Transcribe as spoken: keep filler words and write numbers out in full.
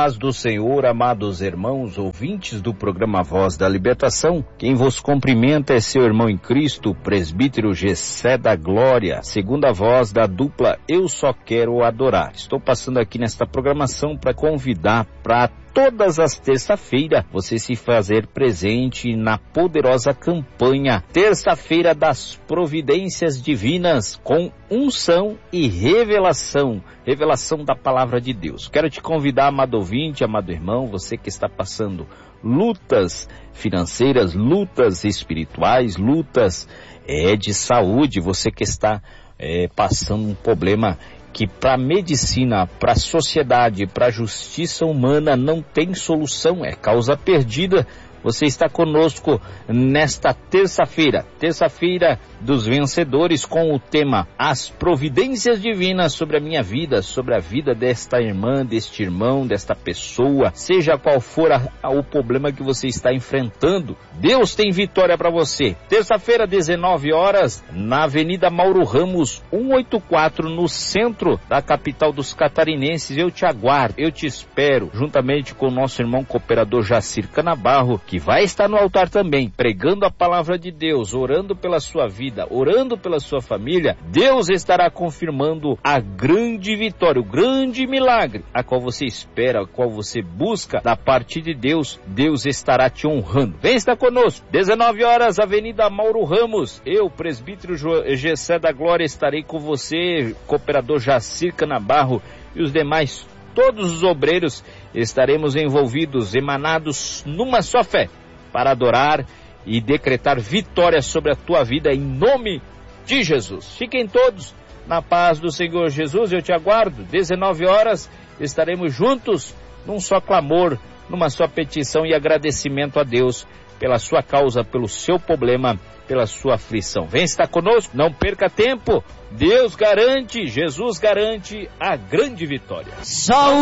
paz do Senhor, amados irmãos, ouvintes do programa Voz da Libertação. Quem vos cumprimenta é seu irmão em Cristo, o presbítero Gessé da Glória, segunda voz da dupla Eu Só Quero Adorar. Estou passando aqui nesta programação para convidar para todas as terça-feiras você se fazer presente na poderosa campanha Terça-feira das Providências Divinas, com unção e revelação, revelação da Palavra de Deus. Quero te convidar, amado ouvinte, amado irmão, você que está passando lutas financeiras, lutas espirituais, lutas é, de saúde, você que está é, passando um problema que para a medicina, para a sociedade, para a justiça humana não tem solução, é causa perdida. Você está conosco nesta terça-feira, terça-feira dos vencedores, com o tema As Providências Divinas sobre a minha vida, sobre a vida desta irmã, deste irmão, desta pessoa, seja qual for a, a, o problema que você está enfrentando. Deus tem vitória para você. Terça-feira, dezenove horas, na Avenida Mauro Ramos, cento e oitenta e quatro, no centro da capital dos catarinenses. Eu te aguardo, eu te espero, juntamente com o nosso irmão cooperador Jacir Canabarro, que vai estar no altar também, pregando a palavra de Deus, orando pela sua vida, orando pela sua família. Deus estará confirmando a grande vitória, o grande milagre, a qual você espera, a qual você busca da parte de Deus. Deus estará te honrando. Vem estar conosco, dezenove horas, Avenida Mauro Ramos. Eu, presbítero Gessé da Glória, estarei com você, cooperador Jacir Canabarro e os demais, todos os obreiros, estaremos envolvidos, emanados numa só fé, para adorar e decretar vitória sobre a tua vida em nome de Jesus. Fiquem todos na paz do Senhor Jesus, eu te aguardo. dezenove horas, estaremos juntos num só clamor, numa só petição e agradecimento a Deus pela sua causa, pelo seu problema, pela sua aflição. Vem estar conosco, não perca tempo. Deus garante, Jesus garante a grande vitória. Só